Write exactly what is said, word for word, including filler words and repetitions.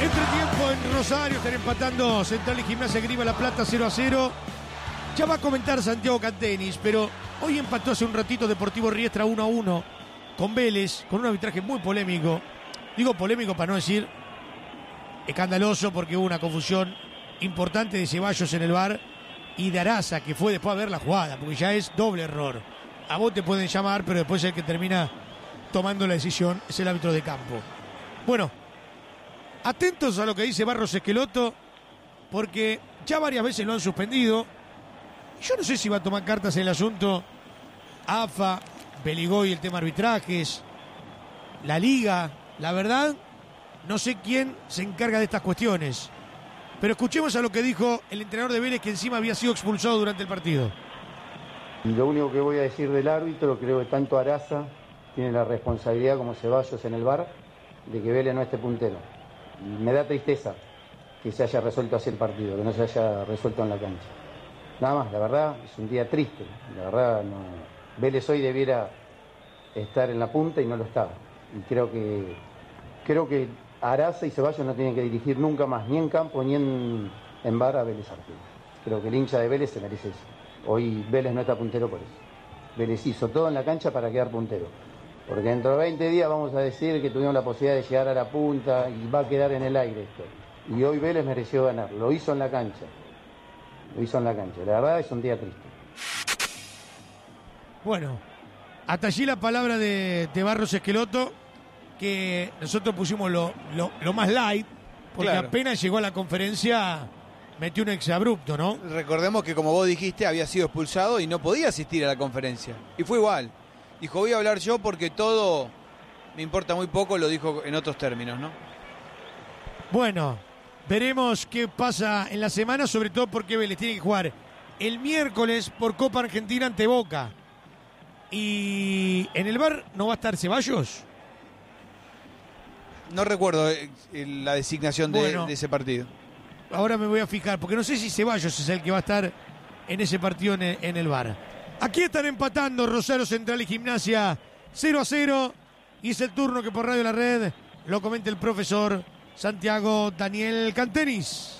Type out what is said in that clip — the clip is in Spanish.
Entretiempo en Rosario, están empatando Central y Gimnasia Grima La Plata cero a cero. Ya va a comentar Santiago Cantenis, pero hoy empató hace un ratito Deportivo Riestra uno a uno con Vélez, con un arbitraje muy polémico. Digo polémico para no decir escandaloso, porque hubo una confusión importante de Ceballos en el V A R y de Araza, que fue después a ver la jugada, porque ya es doble error. A vos te pueden llamar, pero después el que termina tomando la decisión es el árbitro de campo. Bueno, atentos a lo que dice Barros Esqueloto, porque ya varias veces lo han suspendido. Yo no sé si va a tomar cartas en el asunto A F A, Beligoy, el tema arbitrajes, la Liga. La verdad, no sé quién se encarga de estas cuestiones. Pero escuchemos a lo que dijo el entrenador de Vélez, que encima había sido expulsado durante el partido. Y lo único que voy a decir del árbitro, creo que tanto Araza tiene la responsabilidad como Ceballos en el V A R de que Vélez no esté puntero. Y me da tristeza que se haya resuelto así el partido, que no se haya resuelto en la cancha. Nada más, la verdad, es un día triste. La verdad, no... Vélez hoy debiera estar en la punta y no lo estaba. Y creo que creo que Araza y Ceballos no tienen que dirigir nunca más, ni en campo, ni en, en V A R a Vélez Arfield. Creo que el hincha de Vélez se merece eso. Hoy Vélez no está puntero por eso. Vélez hizo todo en la cancha para quedar puntero. Porque dentro de veinte días vamos a decir que tuvimos la posibilidad de llegar a la punta y va a quedar en el aire esto. Y hoy Vélez mereció ganar. Lo hizo en la cancha. Lo hizo en la cancha. La verdad es un día triste. Bueno, hasta allí la palabra de, de Barros Esqueloto, que nosotros pusimos lo, lo, lo más light, porque claro, apenas llegó a la conferencia metió un exabrupto, ¿no? Recordemos que, como vos dijiste, había sido expulsado y no podía asistir a la conferencia. Y fue igual. Dijo, voy a hablar yo porque todo me importa muy poco, lo dijo en otros términos, ¿no? Bueno, veremos qué pasa en la semana, sobre todo porque Vélez tiene que jugar el miércoles por Copa Argentina ante Boca. Y en el V A R no va a estar Ceballos. No recuerdo eh, la designación de, bueno, de ese partido. Ahora me voy a fijar, porque no sé si Ceballos es el que va a estar en ese partido en el, en el V A R. Aquí están empatando Rosario Central y Gimnasia cero a cero. Y es el turno que por Radio La Red lo comenta el profesor Santiago Daniel Cantenis.